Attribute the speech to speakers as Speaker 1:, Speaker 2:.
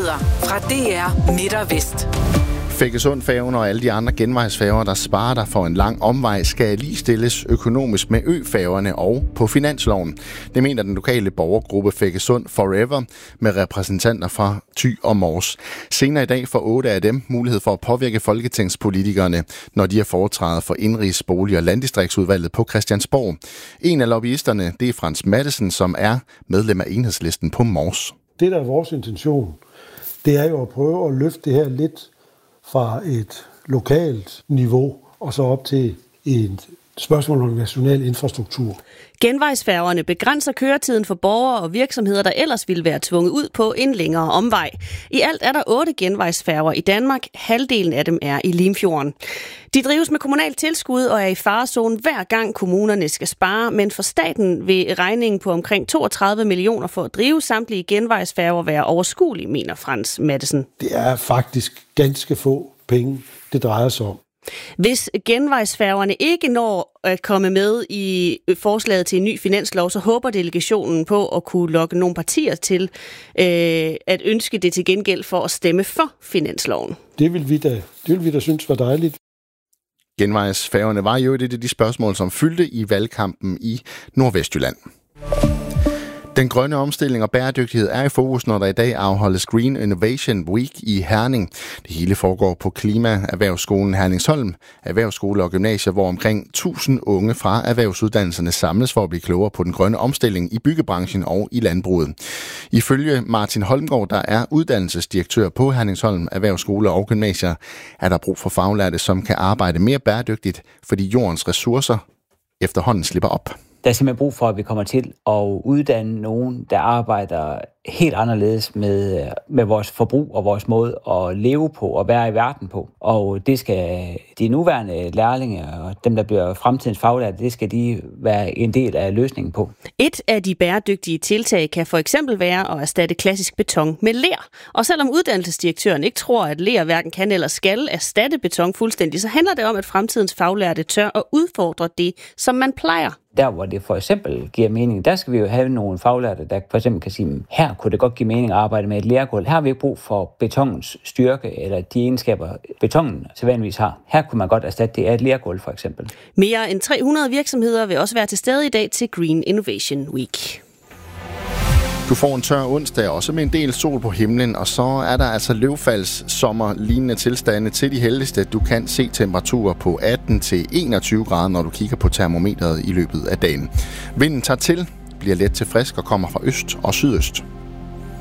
Speaker 1: Nyheder fra DR Midt og Vest.
Speaker 2: Feggesund-færgen og alle de andre genvejsfærger, der sparer dig for en lang omvej, skal lige stilles økonomisk med øfærgerne og på finansloven. Det mener den lokale borgergruppe Feggesund Forever med repræsentanter fra Thy og Mors. Senere i dag får 8 af dem mulighed for at påvirke folketingspolitikerne, når de er foretrædet for Indenrigs-, Bolig- og Landdistriktsudvalget på Christiansborg. En af lobbyisterne, det er Frans Mattesen, som er medlem af Enhedslisten på Mors.
Speaker 3: Det, der er vores intention, det er jo at prøve at løfte det her lidt fra et lokalt niveau og så op til et spørgsmål om national infrastruktur.
Speaker 4: Genvejsfærgerne begrænser køretiden for borgere og virksomheder, der ellers ville være tvunget ud på en længere omvej. I alt er der 8 genvejsfærger i Danmark. Halvdelen af dem er i Limfjorden. De drives med kommunalt tilskud og er i farezonen hver gang kommunerne skal spare, men for staten vil regningen på omkring 32 millioner for at drive samtlige genvejsfærger være overskuelig, mener Frans Mattesen.
Speaker 3: Det er faktisk ganske få penge, det drejer sig om.
Speaker 4: Hvis genvejsfærgerne ikke når at komme med i forslaget til en ny finanslov, så håber delegationen på at kunne lokke nogle partier til at ønske det til gengæld for at stemme for finansloven.
Speaker 3: Det vil vi da synes var dejligt.
Speaker 2: Genvejsfærgerne var jo et af de spørgsmål, som fyldte i valgkampen i Nordvestjylland. Den grønne omstilling og bæredygtighed er i fokus, når der i dag afholdes Green Innovation Week i Herning. Det hele foregår på Klima-erhvervsskolen Herningsholm, erhvervsskole og gymnasier, hvor omkring 1000 unge fra erhvervsuddannelserne samles for at blive klogere på den grønne omstilling i byggebranchen og i landbruget. Ifølge Martin Holmgaard, der er uddannelsesdirektør på Herningsholm Erhvervsskole og gymnasier, er der brug for faglærte, som kan arbejde mere bæredygtigt, fordi jordens ressourcer efterhånden slipper op.
Speaker 5: Der er simpelthen brug for, at vi kommer til at uddanne nogen, der arbejder helt anderledes med vores forbrug og vores måde at leve på og være i verden på. Og det skal de nuværende lærlinge og dem, der bliver fremtidens faglærte, det skal de være en del af løsningen på.
Speaker 4: Et af de bæredygtige tiltag kan for eksempel være at erstatte klassisk beton med ler. Og selvom uddannelsesdirektøren ikke tror, at ler hverken kan eller skal erstatte beton fuldstændig, så handler det om, at fremtidens faglærte tør at udfordre det, som man plejer.
Speaker 5: Der, hvor det for eksempel giver mening, der skal vi jo have nogle faglærte, der for eksempel kan sige, her kunne det godt give mening at arbejde med et lergulv. Her har vi ikke brug for betonens styrke eller de egenskaber, betonen sædvanligvis har. Her kunne man godt erstatte det af et lergulv for eksempel.
Speaker 4: Mere end 300 virksomheder vil også være til stede i dag til Green Innovation Week.
Speaker 2: Du får en tør onsdag, også med en del sol på himlen, og så er der altså løvfalds sommerlignende tilstande til de heldigste. Du kan se temperaturer på 18-21 grader, når du kigger på termometeret i løbet af dagen. Vinden tager til, bliver let til frisk og kommer fra øst og sydøst.